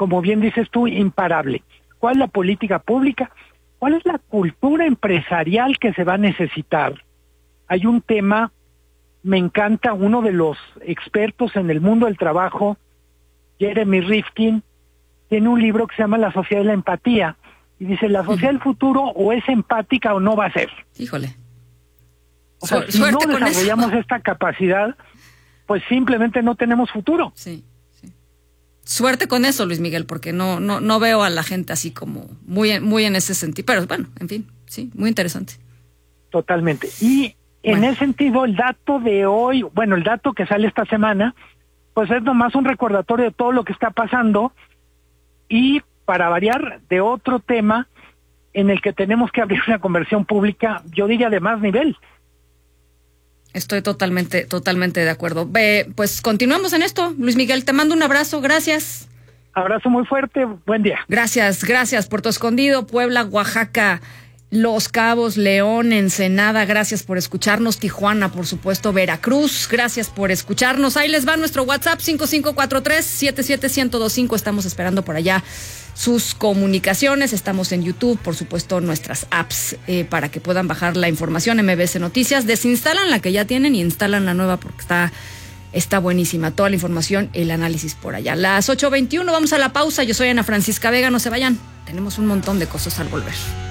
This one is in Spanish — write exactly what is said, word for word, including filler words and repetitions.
como bien dices tú, imparable. ¿Cuál es la política pública? ¿Cuál es la cultura empresarial que se va a necesitar? Hay un tema, me encanta, uno de los expertos en el mundo del trabajo, Jeremy Rifkin, tiene un libro que se llama La sociedad de la empatía, y dice, la sociedad del futuro o es empática o no va a ser. Híjole. O sea, Su- si no suerte con desarrollamos eso. esta capacidad, pues simplemente no tenemos futuro. Sí, sí. Suerte con eso, Luis Miguel, porque no, no, no veo a la gente así como muy, muy en ese sentido. Pero bueno, en fin, sí, muy interesante. Totalmente. Y en Bueno. ese sentido, el dato de hoy, bueno, el dato que sale esta semana, pues es nomás un recordatorio de todo lo que está pasando y para variar de otro tema en el que tenemos que abrir una conversión pública, yo diría de más nivel. Estoy totalmente, totalmente de acuerdo. Ve, pues continuamos en esto. Luis Miguel, te mando un abrazo, gracias. Abrazo muy fuerte, buen día. Gracias, gracias. Puerto Escondido, Puebla, Oaxaca, Los Cabos, León, Ensenada, gracias por escucharnos. Tijuana, por supuesto, Veracruz, gracias por escucharnos. Ahí les va nuestro WhatsApp, cinco cinco cuatro tres, siete siete uno cero dos cinco. Estamos esperando por allá sus comunicaciones. Estamos en YouTube, por supuesto, nuestras apps eh, para que puedan bajar la información. M B S Noticias, desinstalan la que ya tienen y instalan la nueva porque está, está buenísima. Toda la información, el análisis por allá. Las ocho veintiuno, vamos a la pausa. Yo soy Ana Francisca Vega, no se vayan. Tenemos un montón de cosas al volver.